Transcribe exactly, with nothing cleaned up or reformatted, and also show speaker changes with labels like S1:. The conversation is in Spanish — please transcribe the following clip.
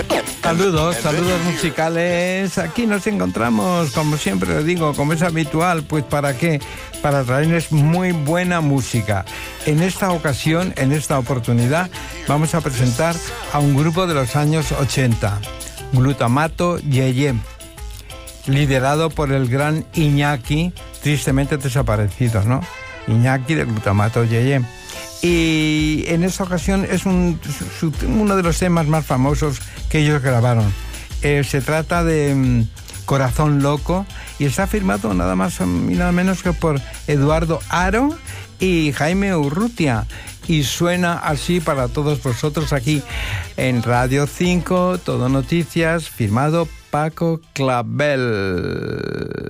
S1: Saludos, saludos musicales. Aquí nos encontramos, como siempre lo digo, como es habitual, pues ¿para qué? Para traerles muy buena música. En esta ocasión, en esta oportunidad, vamos a presentar a un grupo de los años ochenta, Glutamato Yeye, liderado por el gran Iñaki, tristemente desaparecido, ¿no? Iñaki de Glutamato Yeye. Y en esta ocasión es un, su, uno de los temas más famosos que ellos grabaron. Eh, se trata de um, Corazón Loco y está firmado nada más y nada menos que por Eduardo Haro y Jaime Urrutia. Y suena así para todos vosotros aquí en Radio cinco, Todo Noticias, firmado Paco Clavel.